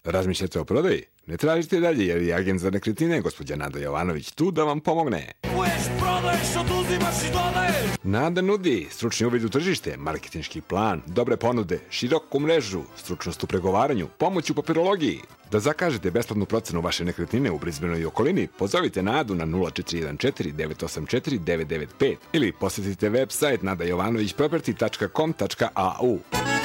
Razmišljate o prodaji? Ne tražite dalje jer je agent za nekretnine, gospođa Nada Jovanović, tu da vam pomogne. Kupuješ, prodaješ, oduzimaš i dodaješ. Nada nudi stručni uvid u tržište, marketinški plan, dobre ponude, široku mrežu, stručnost u pregovaranju, pomoć u papirologiji. Da zakažete besplatnu procenu vaše nekretnine u Brisbaneu i okolini, pozovite Nadu na 0414 984 995 ili posjetite website nadajovanovićproperty.com.au.